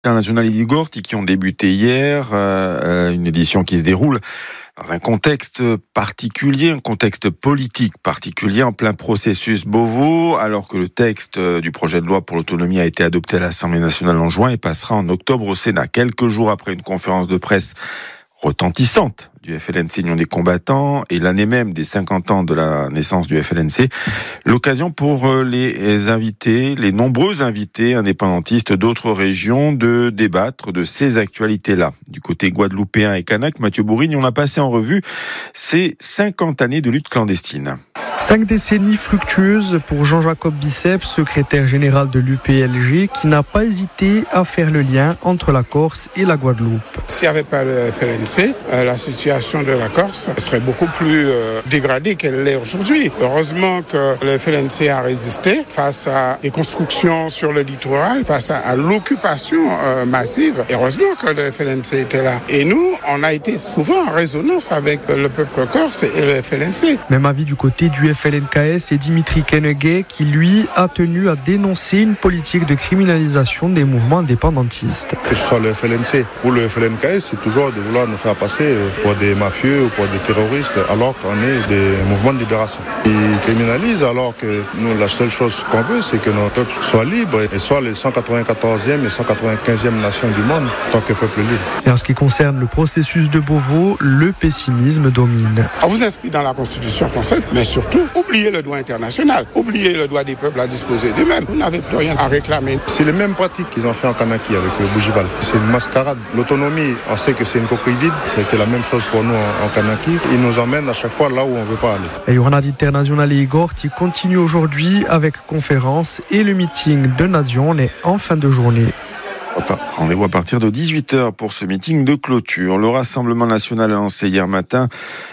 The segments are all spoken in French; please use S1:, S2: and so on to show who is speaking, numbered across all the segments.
S1: Internationale Igorti qui ont débuté hier, une édition qui se déroule dans un contexte particulier, un contexte politique particulier en plein processus Beauvau, alors que le texte du projet de loi pour l'autonomie a été adopté à l'Assemblée nationale en juin et passera en octobre au Sénat. Quelques jours après une conférence de presse retentissante du FLNC Union des combattants et l'année même des 50 ans de la naissance du FLNC, l'occasion pour les invités, les nombreux invités indépendantistes d'autres régions de débattre de ces actualités-là. Du côté guadeloupéen et kanak, Mathieu Bourigne, on a passé en revue ces 50 années de lutte clandestine.
S2: 5 décennies fructueuses pour Jean-Jacob Bicep, secrétaire général de l'UPLG, qui n'a pas hésité à faire le lien entre la Corse et la Guadeloupe.
S3: S'il n'y avait pas le FLNC, la situation de la Corse serait beaucoup plus dégradée qu'elle l'est aujourd'hui. Heureusement que le FLNC a résisté face à des constructions sur le littoral, face à l'occupation massive. Heureusement que le FLNC était là. Et nous, on a été souvent en résonance avec le peuple corse et le FLNC.
S2: Même avis du côté du FLNKS et Dimitri Kenegay, qui lui a tenu à dénoncer une politique de criminalisation des mouvements indépendantistes.
S4: Que ce soit le FLNC ou le FLNKS, c'est toujours de vouloir nous faire passer pour des mafieux ou pour des terroristes, alors qu'on est des mouvements de libération. Ils criminalisent alors que nous, la seule chose qu'on veut, c'est que nos peuples soient libres et soient les 194e et 195e nations du monde en tant que peuple libre.
S2: Et en ce qui concerne le processus de Beauvau, le pessimisme domine.
S3: On vous inscrit dans la Constitution française, mais surtout, oubliez le droit international, oubliez le droit des peuples à disposer d'eux-mêmes. Vous n'avez plus rien à réclamer.
S4: C'est les mêmes pratiques qu'ils ont fait en Kanaki avec Bougival. C'est une mascarade. L'autonomie, on sait que c'est une coquille vide. Ça a été la même chose pour nous en Kanaki. Ils nous emmènent à chaque fois là où on ne veut pas aller.
S2: La Journée internationale Igorti continue aujourd'hui avec conférence et le meeting de Nazione en fin de journée.
S1: Rendez-vous à partir de 18h pour ce meeting de clôture. Le Rassemblement national a lancé hier matin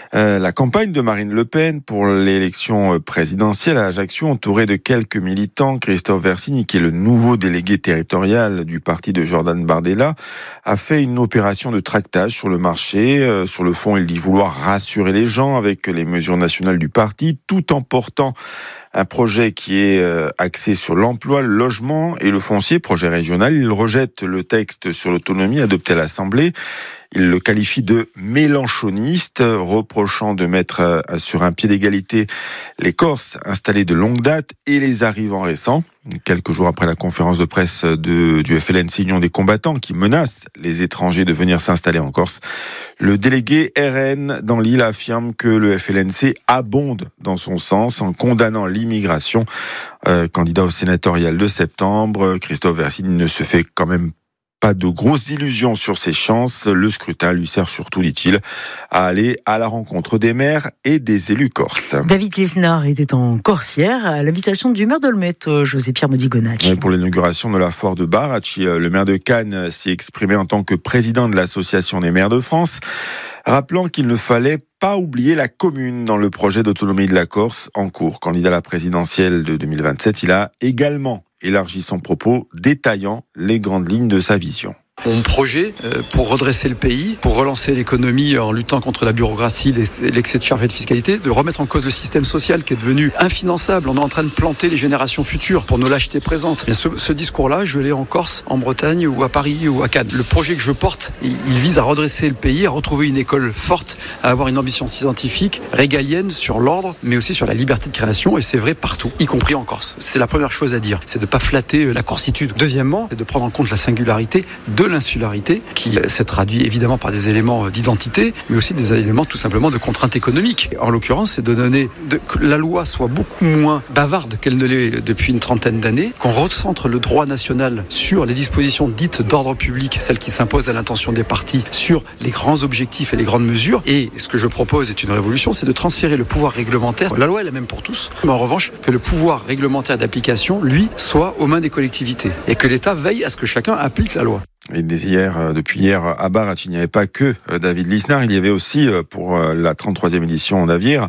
S1: la campagne de Marine Le Pen pour l'élection présidentielle à Ajaccio, entouré de quelques militants. Christophe Versini, qui est le nouveau délégué territorial du parti de Jordan Bardella, a fait une opération de tractage sur le marché. Sur le fond, il dit vouloir rassurer les gens avec les mesures nationales du parti, tout en portant un projet qui est axé sur l'emploi, le logement et le foncier, projet régional. Il rejette le texte sur l'autonomie adopté à l'Assemblée. Il le qualifie de mélanchoniste, reprochant de mettre sur un pied d'égalité les Corses installés de longue date et les arrivants récents. Quelques jours après la conférence de presse du FLNC Union des combattants qui menace les étrangers de venir s'installer en Corse, le délégué RN dans l'île affirme que le FLNC abonde dans son sens en condamnant l'immigration. Candidat au sénatorial de septembre, Christophe Versini ne se fait quand même pas de grosses illusions sur ses chances. Le scrutin lui sert surtout, dit-il, à aller à la rencontre des maires et des élus corses.
S5: David Lisnard était en Corse hier à l'invitation du maire d'Olmet, José-Pierre Modigonacci.
S1: Pour l'inauguration de la foire de Baracci, le maire de Cannes s'est exprimé en tant que président de l'Association des maires de France, rappelant qu'il ne fallait pas oublier la commune dans le projet d'autonomie de la Corse en cours. Candidat à la présidentielle de 2027, il a également élargi son propos, détaillant les grandes lignes de sa vision.
S6: Mon projet pour redresser le pays, pour relancer l'économie en luttant contre la bureaucratie, l'excès de charges et de fiscalité, de remettre en cause le système social qui est devenu infinançable. On est en train de planter les générations futures pour nos lâchetés présentes. Et ce discours-là, je l'ai en Corse, en Bretagne ou à Paris ou à Cannes. Le projet que je porte, il vise à redresser le pays, à retrouver une école forte, à avoir une ambition scientifique, régalienne sur l'ordre, mais aussi sur la liberté de création. Et c'est vrai partout, y compris en Corse. C'est la première chose à dire, c'est de ne pas flatter la corsitude. Deuxièmement, c'est de prendre en compte la singularité de l'insularité qui se traduit évidemment par des éléments d'identité mais aussi des éléments tout simplement de contraintes économiques. En l'occurrence, c'est de donner que la loi soit beaucoup moins bavarde qu'elle ne l'est depuis une trentaine d'années, qu'on recentre le droit national sur les dispositions dites d'ordre public, celles qui s'imposent à l'intention des partis, sur les grands objectifs et les grandes mesures. Et ce que je propose est une révolution, c'est de transférer le pouvoir réglementaire. La loi est la même pour tous, mais en revanche que le pouvoir réglementaire d'application, lui, soit aux mains des collectivités et que l'État veille à ce que chacun applique la loi.
S1: Et depuis hier, à Baracci, il n'y avait pas que David Lisnard, il y avait aussi, pour la 33e édition en Avière,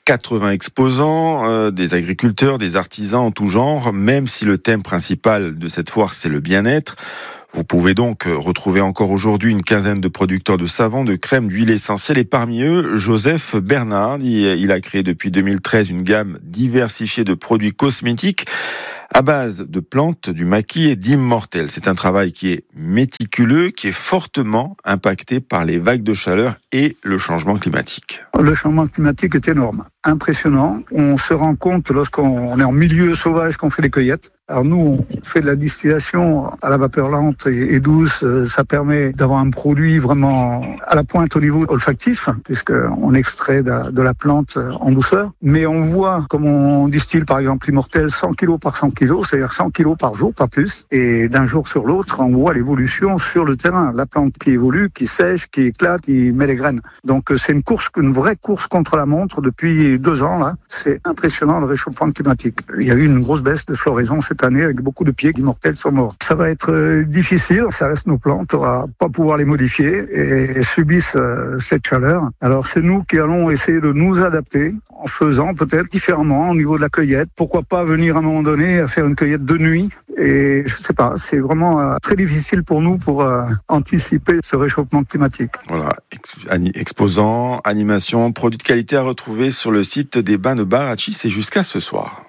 S1: 80 exposants, des agriculteurs, des artisans en tout genre, même si le thème principal de cette foire, c'est le bien-être. Vous pouvez donc retrouver encore aujourd'hui une quinzaine de producteurs de savons, de crèmes, d'huiles essentielles et parmi eux, Joseph Bernard. Il a créé depuis 2013 une gamme diversifiée de produits cosmétiques à base de plantes, du maquis et d'immortelles. C'est un travail qui est méticuleux, qui est fortement impacté par les vagues de chaleur et le changement climatique.
S7: Le changement climatique est énorme, impressionnant. On se rend compte lorsqu'on est en milieu sauvage qu'on fait les cueillettes. Alors nous, on fait de la distillation à la vapeur lente et douce. Ça permet d'avoir un produit vraiment à la pointe au niveau olfactif, puisqu'on extrait de la plante en douceur. Mais on voit, comme on distille par exemple l'immortel 100 kg par 100 kg, c'est-à-dire 100 kg par jour, pas plus. Et d'un jour sur l'autre, on voit l'évolution sur le terrain. La plante qui évolue, qui sèche, qui éclate, qui met les graines. Donc c'est une vraie course contre la montre depuis 2 ans. Là, c'est impressionnant le réchauffement climatique. Il y a eu une grosse baisse de floraison cette année avec beaucoup de pieds d'immortels sont morts. Ça va être difficile, ça reste nos plantes, on va pas pouvoir les modifier et subissent cette chaleur. Alors c'est nous qui allons essayer de nous adapter en faisant peut-être différemment au niveau de la cueillette. Pourquoi pas venir à un moment donné à faire une cueillette de nuit? Et je sais pas, c'est vraiment très difficile pour nous pour anticiper ce réchauffement climatique.
S1: Voilà, exposants, animation, produits de qualité à retrouver sur le site des bains de Barachi, c'est jusqu'à ce soir.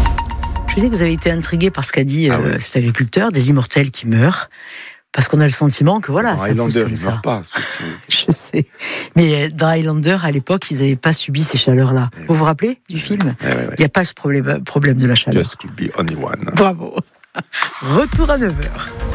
S5: Je sais que vous avez été intrigué par ce qu'a dit cet agriculteur, des immortels qui meurent, parce qu'on a le sentiment que voilà, ça pousse comme ça. Pas, je sais. Mais dans Highlander, à l'époque, ils n'avaient pas subi ces chaleurs-là. Vous vous rappelez du film ? Il n'y a pas ce problème de la chaleur.
S1: Just could be only one.
S5: Bravo. Retour à 9h.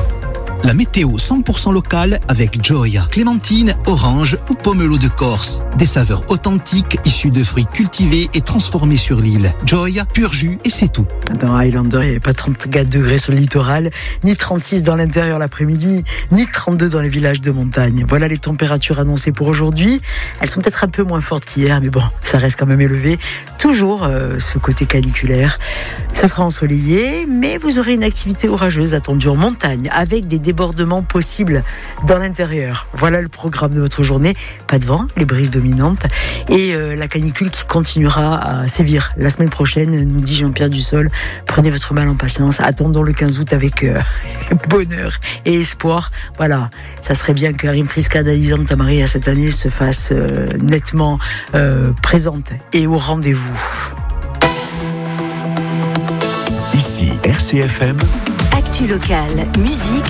S8: La météo 100% locale avec Joy. Clémentine, orange ou pomelo de Corse. Des saveurs authentiques issues de fruits cultivés et transformés sur l'île. Joy, pur jus et c'est tout.
S5: Dans Highlander, il n'y avait pas 34 degrés sur le littoral, ni 36 dans l'intérieur l'après-midi, ni 32 dans les villages de montagne. Voilà les températures annoncées pour aujourd'hui. Elles sont peut-être un peu moins fortes qu'hier, mais bon, ça reste quand même élevé. Toujours ce côté caniculaire. Ça sera ensoleillé, mais vous aurez une activité orageuse attendue en montagne, avec des débordements possibles dans l'intérieur. Voilà le programme de votre journée. Pas de vent, les brises dominantes et la canicule qui continuera à sévir la semaine prochaine, nous dit Jean-Pierre Dussol. Prenez votre mal en patience. Attendons le 15 août avec bonheur et espoir. Voilà, ça serait bien que Harim Priska d'Alizan Tamaria cette année se fasse nettement présente et au rendez-vous.
S9: Ici RCFM.
S10: Actu locale, musique